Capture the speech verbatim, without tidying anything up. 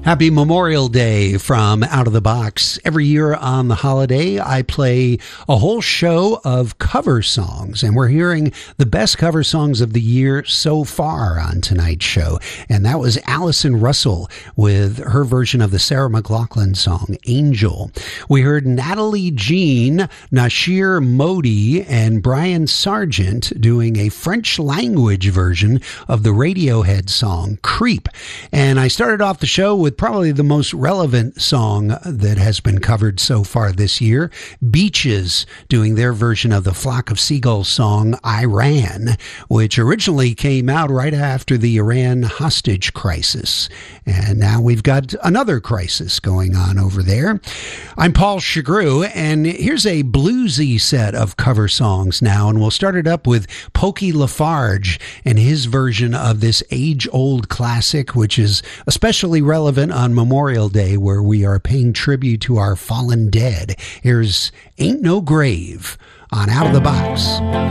Happy Memorial Day from Out of the Box. Every year on the holiday, I play a whole show of cover songs, and we're hearing the best cover songs of the year so far on tonight's show. And that was Allison Russell with her version of the Sarah McLachlan song, Angel. We heard Natalie Jean, Nasheer Modi, and Brian Sargent doing a French language version of the Radiohead song, Creep. And I started off the show with probably the most relevant song that has been covered so far this year, Beaches doing their version of the Flock of Seagulls song, Iran, which originally came out right after the Iran hostage crisis. And now we've got another crisis going on over there. I'm Paul Chagru, and here's a bluesy set of cover songs now, and we'll start it up with Pokey Lafarge and his version of this age-old classic, which is especially relevant on Memorial Day, where we are paying tribute to our fallen dead. Here's Ain't No Grave on Out of the Box.